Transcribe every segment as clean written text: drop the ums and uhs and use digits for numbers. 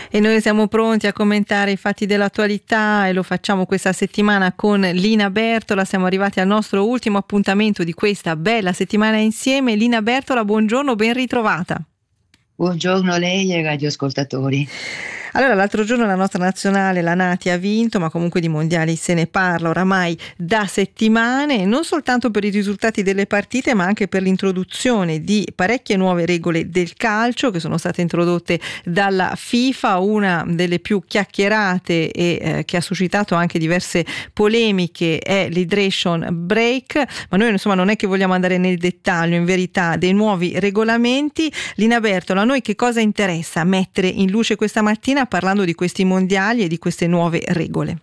E noi siamo pronti a commentare i fatti dell'attualità e lo facciamo questa settimana con Lina Bertola. Siamo arrivati al nostro ultimo appuntamento di questa bella settimana insieme. Lina Bertola, buongiorno, ben ritrovata. Buongiorno a lei e ai radioascoltatori. Allora, l'altro giorno la nostra nazionale, la Nati, ha vinto, ma comunque di mondiali se ne parla oramai da settimane, non soltanto per i risultati delle partite, ma anche per l'introduzione di parecchie nuove regole del calcio che sono state introdotte dalla FIFA, una delle più chiacchierate e che ha suscitato anche diverse polemiche è l'hydration break, ma noi insomma non è che vogliamo andare nel dettaglio, in verità, dei nuovi regolamenti. Lina Bertola, a noi che cosa interessa mettere in luce questa mattina parlando di questi mondiali e di queste nuove regole?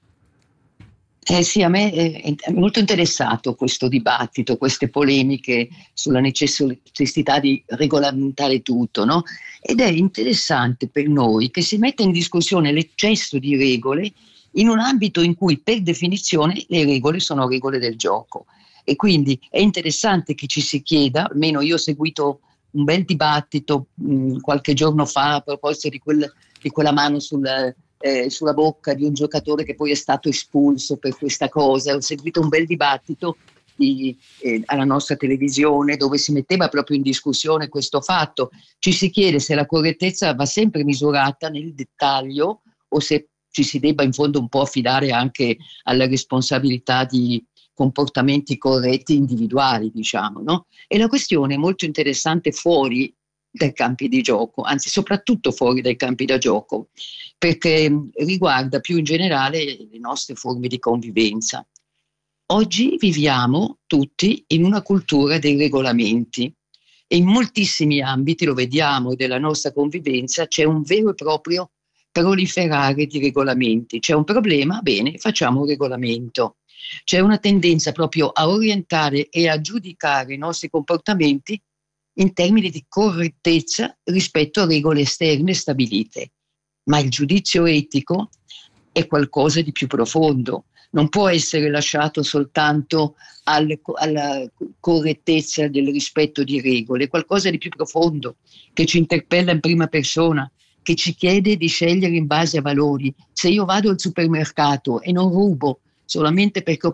Sì, a me è molto interessato questo dibattito, queste polemiche sulla necessità di regolamentare tutto, no? Ed è interessante per noi che si metta in discussione l'eccesso di regole in un ambito in cui per definizione le regole sono regole del gioco. E quindi è interessante che ci si chieda, almeno io ho seguito un bel dibattito qualche giorno fa a proposito di quella mano sulla bocca di un giocatore che poi è stato espulso per questa cosa. Ho seguito un bel dibattito alla nostra televisione dove si metteva proprio in discussione questo fatto. Ci si chiede se la correttezza va sempre misurata nel dettaglio o se ci si debba in fondo un po' affidare anche alla responsabilità di comportamenti corretti individuali, diciamo, no? E la questione è molto interessante fuori dai campi di gioco, anzi soprattutto fuori dai campi da gioco, perché riguarda più in generale le nostre forme di convivenza. Oggi viviamo tutti in una cultura dei regolamenti e in moltissimi ambiti, lo vediamo, della nostra convivenza c'è un vero e proprio proliferare di regolamenti. C'è un problema? Bene, facciamo un regolamento. C'è una tendenza proprio a orientare e a giudicare i nostri comportamenti in termini di correttezza rispetto a regole esterne stabilite. Ma il giudizio etico è qualcosa di più profondo, non può essere lasciato soltanto alla correttezza del rispetto di regole, è qualcosa di più profondo che ci interpella in prima persona, che ci chiede di scegliere in base a valori. Se io vado al supermercato e non rubo solamente perché ho